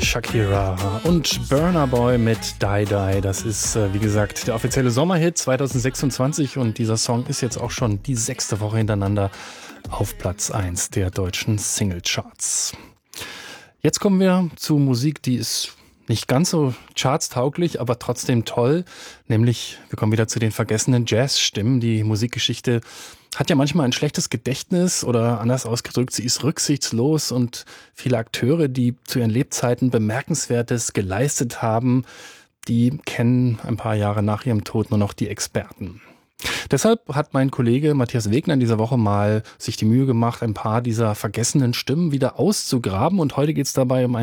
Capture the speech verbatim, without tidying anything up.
Shakira und Burna Boy mit Die Die. Das ist, äh, wie gesagt, der offizielle Sommerhit zwanzig sechsundzwanzig und dieser Song ist jetzt auch schon die sechste Woche hintereinander auf Platz eins der deutschen Singlecharts. Jetzt kommen wir zu Musik, die ist nicht ganz so chartstauglich, aber trotzdem toll. Nämlich, wir kommen wieder zu den vergessenen Jazzstimmen. Die Musikgeschichte hat ja manchmal ein schlechtes Gedächtnis oder anders ausgedrückt, sie ist rücksichtslos und viele Akteure, die zu ihren Lebzeiten Bemerkenswertes geleistet haben, die kennen ein paar Jahre nach ihrem Tod nur noch die Experten. Deshalb hat mein Kollege Matthias Wegner in dieser Woche mal sich die Mühe gemacht, ein paar dieser vergessenen Stimmen wieder auszugraben und heute geht es dabei um